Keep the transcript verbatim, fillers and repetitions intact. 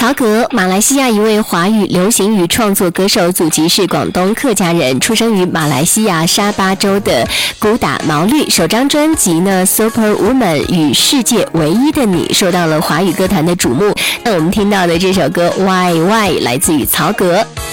曹格，马来西亚一位华语流行语创作歌手，祖籍是广东客家人，出生于马来西亚沙巴州的古打毛绿。首张专辑呢《Super Woman》与世界唯一的你受到了华语歌坛的瞩目。那我们听到的这首歌《Why Why》来自于曹格。